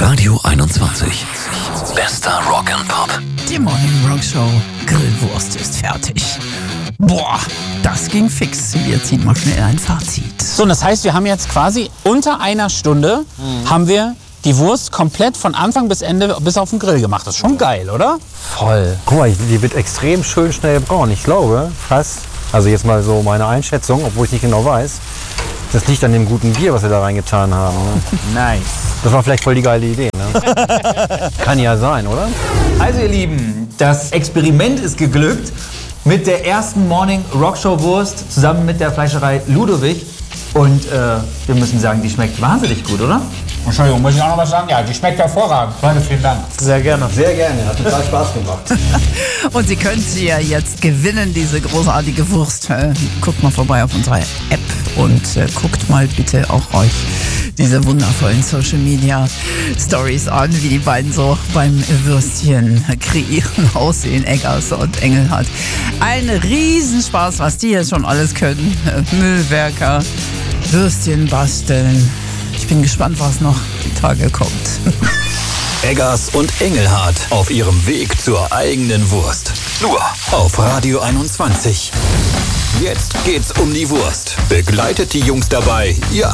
Radio 21. Bester Rock and Pop. Die Morning Rock Show. Grillwurst ist fertig. Boah, das ging fix. Wir ziehen mal schnell ein Fazit. So, und das heißt, wir haben jetzt quasi unter einer Stunde haben wir die Wurst komplett von Anfang bis Ende bis auf den Grill gemacht. Das ist schon geil, oder? Voll. Guck mal, die wird extrem schön schnell braun. Ich glaube fast, also jetzt mal so meine Einschätzung, obwohl ich nicht genau weiß, das liegt an dem guten Bier, was wir da reingetan haben. Ne? Nice. Das war vielleicht voll die geile Idee. Ne? Kann ja sein, oder? Also ihr Lieben, das Experiment ist geglückt mit der ersten Morning Rockshow Wurst zusammen mit der Fleischerei Ludowig. Und wir müssen sagen, die schmeckt wahnsinnig gut, oder? Entschuldigung, muss ich auch noch was sagen? Ja, die schmeckt hervorragend. Freunde, vielen Dank. Sehr gerne. Sehr gerne, hat total Spaß gemacht. Und Sie können sie ja jetzt gewinnen, diese großartige Wurst. Guckt mal vorbei auf unserer App und guckt mal bitte auch euch diese wundervollen Social Media Stories an, wie die beiden so beim Würstchen kreieren aussehen, Eggers und Engelhardt. Ein Riesenspaß, was die jetzt schon alles können. Müllwerker, Würstchen basteln. Ich bin gespannt, was noch die Tage kommt. Eggers und Engelhardt auf ihrem Weg zur eigenen Wurst. Nur auf Radio 21. Jetzt geht's um die Wurst. Begleitet die Jungs dabei, ja,